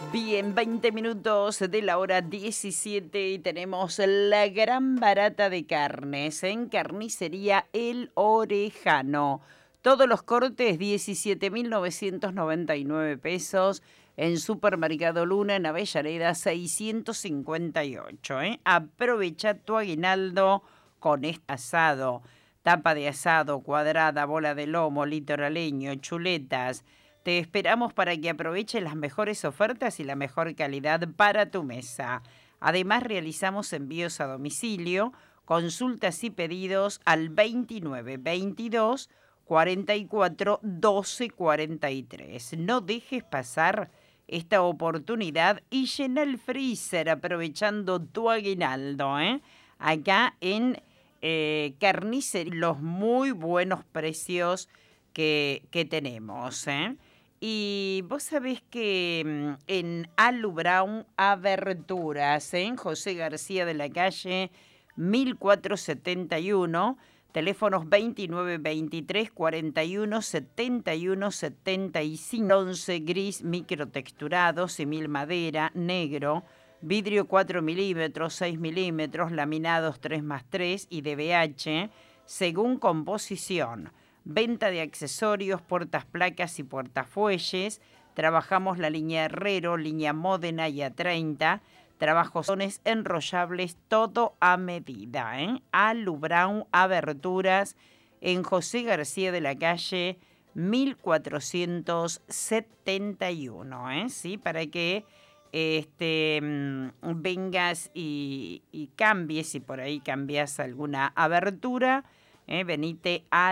Bien, 20 minutos de la hora 17 y tenemos la gran barata de carnes en Carnicería El Orejano. Todos los cortes 17.999 pesos. En Supermercado Luna en Avellaneda 658. Aprovecha tu aguinaldo con este asado. Tapa de asado, cuadrada, bola de lomo, litoraleño, chuletas. Te esperamos para que aproveches las mejores ofertas y la mejor calidad para tu mesa. Además, realizamos envíos a domicilio, consultas y pedidos al 29 22 44 12 43. No dejes pasar esta oportunidad y llena el freezer aprovechando tu aguinaldo. Acá en Carnicería, los muy buenos precios que tenemos. Y vos sabés que en Alu Brown Aberturas, en José García de la Calle 1471, teléfonos 29 23 41 71 75, bronce, gris, microtexturado, simil madera, negro, vidrio 4 milímetros, 6 milímetros, laminados 3x3 y DBH, según composición. Venta de accesorios, portaplacas y portafuelles. Trabajamos la línea Herrero, línea Módena y A30. Trabajos enrollables, todo a medida. Alu Brown Aberturas en José García de la Calle 1471. ¿Sí? Para que vengas y cambies, si por ahí cambias alguna abertura, venite a